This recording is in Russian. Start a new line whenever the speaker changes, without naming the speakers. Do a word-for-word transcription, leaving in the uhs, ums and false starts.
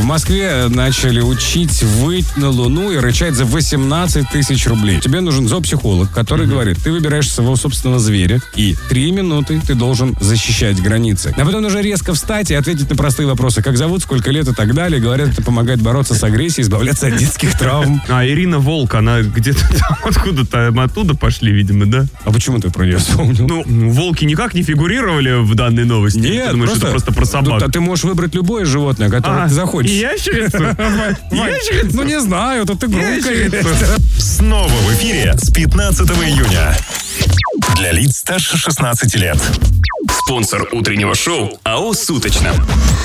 В Москве начали учить выть на Луну и рычать за восемнадцать тысяч рублей. Тебе нужен зоопсихолог, который mm-hmm. говорит, ты выбираешь своего собственного зверя, и три минуты ты должен защищать границы. А потом нужно резко встать и ответить на простые вопросы. Как зовут, сколько лет и так далее. Говорят, это помогает бороться с агрессией, избавляться от детских травм.
А Ирина Волк, она где-то там откуда-то оттуда пошли, видимо, да?
А почему ты про нее вспомнил?
Ну, волки никак не фигурировали в данной новости.
Нет,
ты думаешь,
просто,
это просто про собак.
А ты можешь выбрать любое животное, которое
а,
ты захочешь.
Ящерицу? Ящерицу?
Ну, не знаю, тут игрушка есть.
Снова в эфире с пятнадцатого июня. Для лиц старше шестнадцати лет.
Спонсор утреннего шоу АО «Суточно».